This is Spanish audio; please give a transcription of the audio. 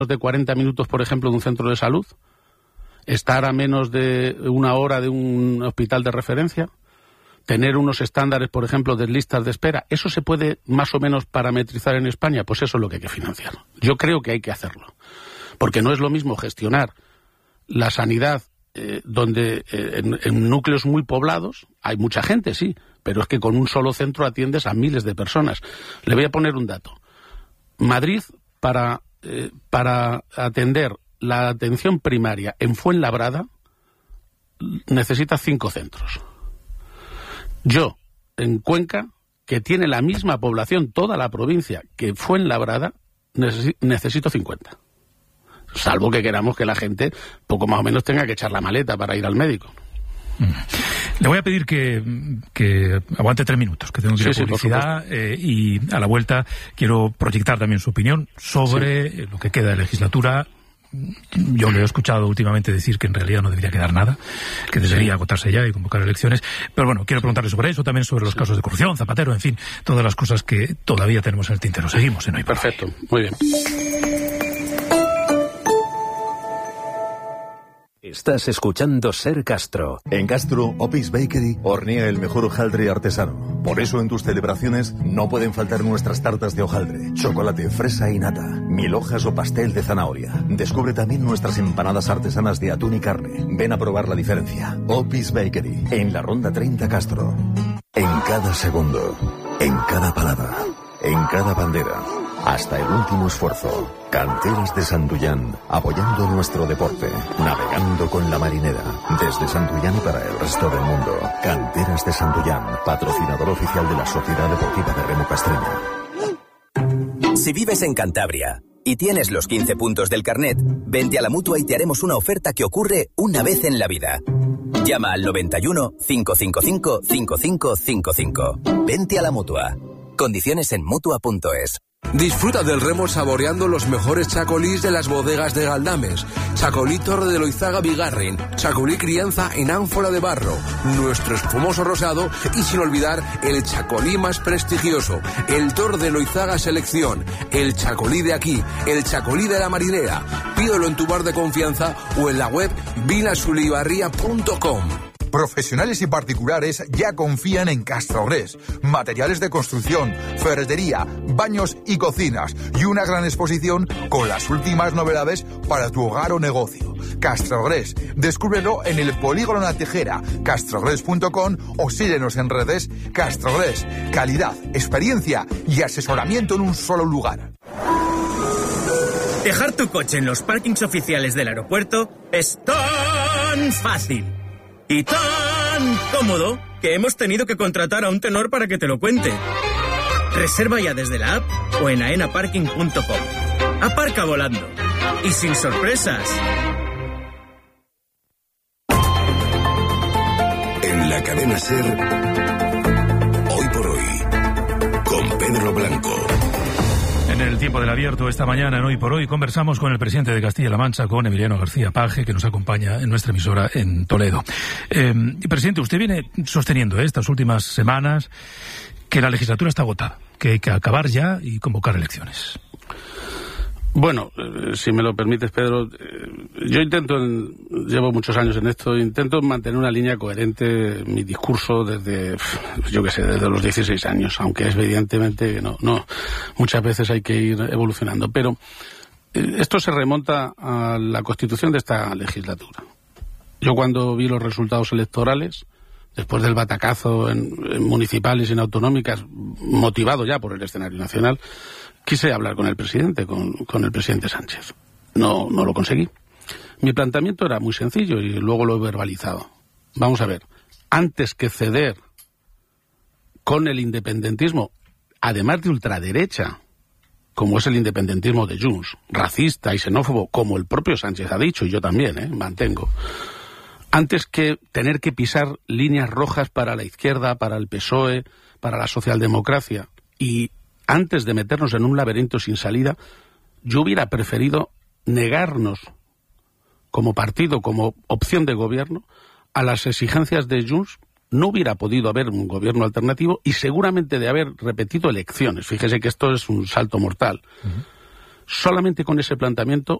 de 40 minutos, por ejemplo, de un centro de salud, estar a menos de una hora de un hospital de referencia, tener unos estándares, por ejemplo, de listas de espera. ¿Eso se puede más o menos parametrizar en España? Pues eso es lo que hay que financiar. Yo creo que hay que hacerlo, porque no es lo mismo gestionar la sanidad donde en núcleos muy poblados hay mucha gente, sí, pero es que con un solo centro atiendes a miles de personas. Le voy a poner un dato. Madrid, para atender la atención primaria en Fuenlabrada, necesita 5 centros. Yo, en Cuenca, que tiene la misma población, toda la provincia, que Fuenlabrada, necesito 50. Salvo que queramos que la gente poco más o menos tenga que echar la maleta para ir al médico. Le voy a pedir que aguante 3 minutos, que tengo que ir a publicidad, y a la vuelta quiero proyectar también su opinión sobre lo que queda de legislatura. Yo le he escuchado últimamente decir que en realidad no debería quedar nada, que debería agotarse ya y convocar elecciones, pero bueno, quiero preguntarle sobre eso, también sobre los casos de corrupción, Zapatero, en fin, todas las cosas que todavía tenemos en el tintero. Seguimos en Hoy por Hoy. Perfecto, muy bien. Estás escuchando Ser Castro. En Castro, Opis Bakery hornea el mejor hojaldre artesano. Por eso en tus celebraciones no pueden faltar nuestras tartas de hojaldre, chocolate, fresa y nata, 1000 hojas o pastel de zanahoria. Descubre también nuestras empanadas artesanas de atún y carne. Ven a probar la diferencia. Opis Bakery, en la Ronda 30 Castro. En cada segundo, en cada palabra, en cada bandera, hasta el último esfuerzo. Canteras de Santullán, apoyando nuestro deporte, navegando con la marinera, desde Santullán y para el resto del mundo. Canteras de Santullán, patrocinador oficial de la Sociedad Deportiva de Remo Castreña. Si vives en Cantabria y tienes los 15 puntos del carnet, vente a la Mutua y te haremos una oferta que ocurre una vez en la vida. Llama al 91 555 5555. Vente a la Mutua. Condiciones en Mutua.es. Disfruta del remo saboreando los mejores chacolís de las bodegas de Galdames. Chacolí Torre de Loizaga Bigarren, chacolí crianza en ánfora de barro, nuestro espumoso rosado y sin olvidar el chacolí más prestigioso, el Torre de Loizaga Selección, el chacolí de aquí, el chacolí de la marinera. Pídelo en tu bar de confianza o en la web vinasulibarría.com. Profesionales y particulares ya confían en Castrogres. Materiales de construcción, ferretería, baños y cocinas. Y una gran exposición con las últimas novedades para tu hogar o negocio. Castrogres. Descúbrelo en el Polígono La Tejera, castrogres.com, o síguenos en redes. Castrogres. Calidad, experiencia y asesoramiento en un solo lugar. Dejar tu coche en los parkings oficiales del aeropuerto es tan fácil y tan cómodo que hemos tenido que contratar a un tenor para que te lo cuente. Reserva ya desde la app o en aenaparking.com. Aparca volando y sin sorpresas. En la cadena SER, Hoy por Hoy, con Pedro Blanco. En el tiempo del abierto esta mañana en Hoy por Hoy conversamos con el presidente de Castilla-La Mancha, con Emiliano García Paje, que nos acompaña en nuestra emisora en Toledo. Presidente, usted viene sosteniendo estas últimas semanas que la legislatura está agotada, que hay que acabar ya y convocar elecciones. Bueno, si me lo permites, Pedro, yo llevo muchos años en esto, intento mantener una línea coherente, mi discurso desde los 16 años, aunque es evidentemente que no, muchas veces hay que ir evolucionando, pero esto se remonta a la constitución de esta legislatura. Yo cuando vi los resultados electorales, después del batacazo en municipales y en autonómicas, motivado ya por el escenario nacional, quise hablar con el presidente, con el presidente Sánchez. No lo conseguí. Mi planteamiento era muy sencillo y luego lo he verbalizado. Vamos a ver, antes que ceder con el independentismo, además de ultraderecha, como es el independentismo de Junts, racista y xenófobo, como el propio Sánchez ha dicho, y yo también, mantengo, antes que tener que pisar líneas rojas para la izquierda, para el PSOE, para la socialdemocracia, y antes de meternos en un laberinto sin salida, yo hubiera preferido negarnos como partido, como opción de gobierno, a las exigencias de Junts. No hubiera podido haber un gobierno alternativo y seguramente de haber repetido elecciones. Fíjese que esto es un salto mortal. solamente con ese planteamiento